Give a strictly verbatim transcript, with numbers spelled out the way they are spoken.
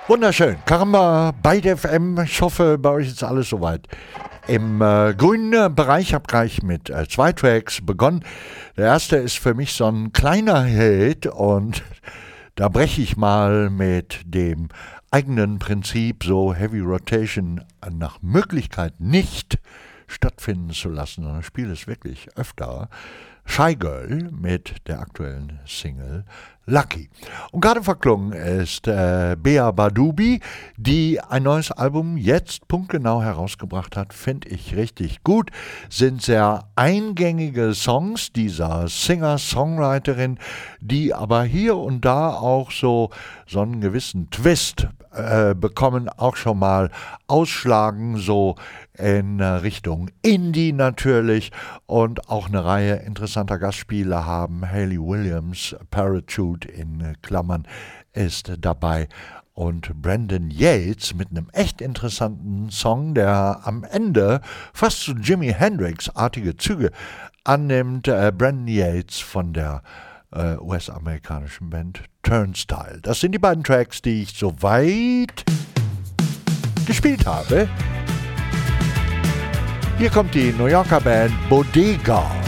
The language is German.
Wunderschön. Karma bei der F M. Ich hoffe, bei euch ist alles soweit. Im äh, grünen Bereich habe ich gleich mit äh, zwei Tracks begonnen. Der erste ist für mich so ein kleiner Hit und da breche ich mal mit dem eigenen Prinzip, so Heavy Rotation nach Möglichkeit nicht stattfinden zu lassen, sondern ich spiele es wirklich öfter. Shy Girl mit der aktuellen Single Lucky. Und gerade verklungen ist äh, Bea Badubi, die ein neues Album jetzt punktgenau herausgebracht hat. Finde ich richtig gut. Sind sehr eingängige Songs dieser Singer-Songwriterin, die aber hier und da auch so, so einen gewissen Twist äh, bekommen, auch schon mal ausschlagen, so in Richtung Indie natürlich, und auch eine Reihe interessanter Gastspiele haben. Hayley Williams, Parachute in Klammern, ist dabei, und Brandon Yates mit einem echt interessanten Song, der am Ende fast zu Jimi Hendrix-artige Züge annimmt. Äh, Brandon Yates von der äh, U S-amerikanischen Band Turnstile. Das sind die beiden Tracks, die ich soweit gespielt habe. Hier kommt die New Yorker Band Bodega.